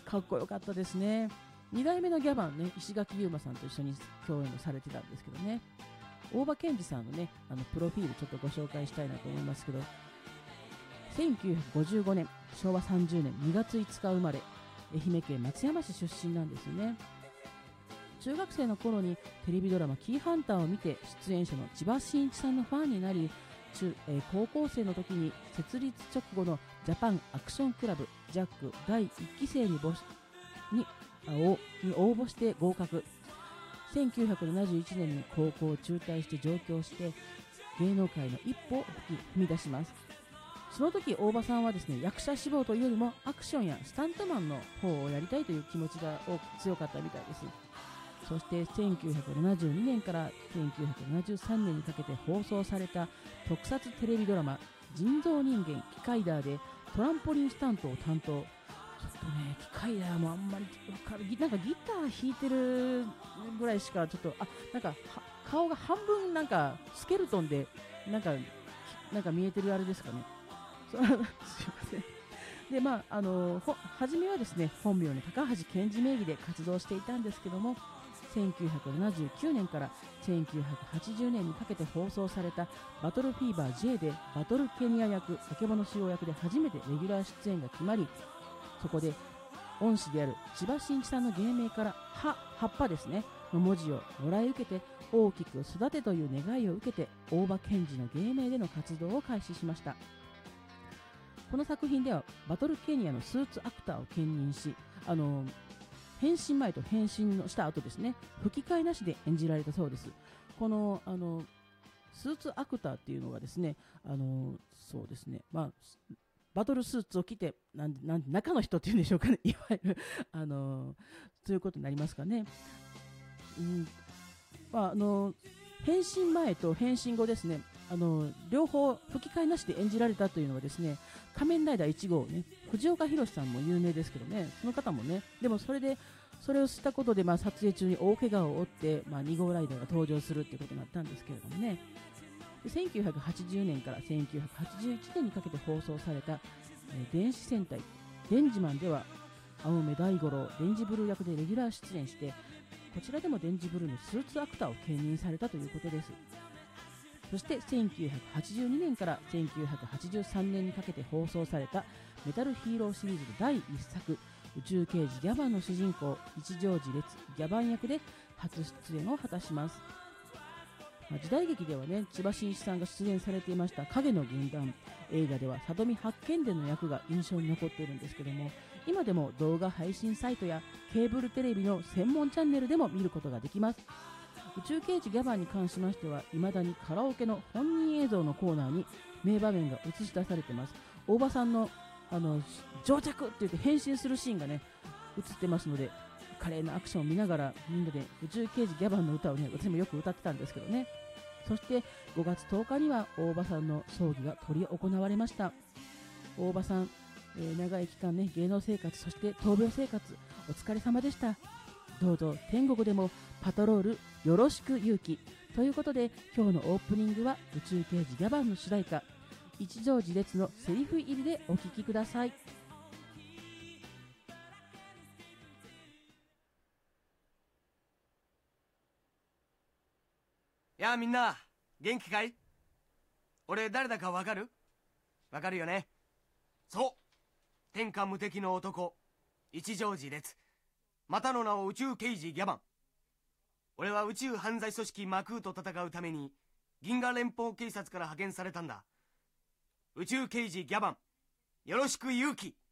かっこよかったですね。2代目のギャバンね、石垣優馬さんと一緒に共演をされてたんですけどね、大場健二さんのね、プロフィールちょっとご紹介したいなと思いますけど、1955年、昭和30年2月5日生まれ、愛媛県松山市出身なんですよね。中学生の頃にテレビドラマキーハンターを見て出演者の千葉真一さんのファンになり、高校生の時に設立直後のジャパンアクションクラブジャック第1期生に応募して合格。1971年に高校を中退して上京して芸能界の一歩を踏み出します。その時大場さんはですね、役者志望というよりもアクションやスタントマンの方をやりたいという気持ちが強かったみたいです。そして1972年から1973年にかけて放送された特撮テレビドラマ人造人間キカイダーでトランポリンスタントを担当。ちょっとね、キカイダーもあんまり分かる、なんかギター弾いてるぐらいしかちょっと、なんか顔が半分なんかスケルトンでなんか見えてるあれですかね。すいません。で、初めはですね、本名の高橋健二名義で活動していたんですけども、1979年から1980年にかけて放送されたバトルフィーバー J でバトルケニア役、曙仕様役で初めてレギュラー出演が決まり、そこで恩師である千葉真一さんの芸名から葉っぱですねの文字をもらい受けて、大きく育てという願いを受けて大場健二の芸名での活動を開始しました。この作品ではバトルケニアのスーツアクターを兼任し、変身前と変身のした後ですね、吹き替えなしで演じられたそうです。このスーツアクターっていうのがですね、そうですね、バトルスーツを着て中の人っていうんでしょうかね、いわゆるということになりますかね。変身前と変身後ですね、両方吹き替えなしで演じられたというのはですね、仮面ライダー1号ね、藤岡弘さんも有名ですけどね、その方もね、でもそれをしたことで、撮影中に大怪我を負って、2号ライダーが登場するっていうことになったんですけれどもね。で1980年から1981年にかけて放送された、電子戦隊デンジマンでは青梅大五郎デンジブルー役でレギュラー出演して、こちらでもデンジブルーのスーツアクターを兼任されたということです。そして1982年から1983年にかけて放送されたメタルヒーローシリーズの第1作宇宙刑事ギャバンの主人公一条寺列ギャバン役で初出演を果たします。時代劇ではね、千葉真一さんが出演されていました影の軍団、映画では里見八犬伝の役が印象に残っているんですけども、今でも動画配信サイトやケーブルテレビの専門チャンネルでも見ることができます。宇宙刑事ギャバンに関しましては、未だにカラオケの本人映像のコーナーに名場面が映し出されています。大場さんの上着って言って変身するシーンがね映ってますので、華麗なアクションを見ながらみんなで宇宙刑事ギャバンの歌をね、私もよく歌ってたんですけどね。そして5月10日には大場さんの葬儀が執り行われました。大場さん、長い期間ね、芸能生活、そして闘病生活お疲れ様でした。どうぞ天国でもパトロールよろしく勇気ということで、今日のオープニングは宇宙刑事ギャバンの主題歌一条寺列のセリフ入りでお聴きください。 やあみんな、元気かい？俺誰だかわかる？わかるよね？そう、天下無敵の男一条寺列、またの名を宇宙刑事ギャバン。俺は宇宙犯罪組織マクーと戦うために銀河連邦警察から派遣されたんだ。宇宙刑事ギャバン、よろしく勇気。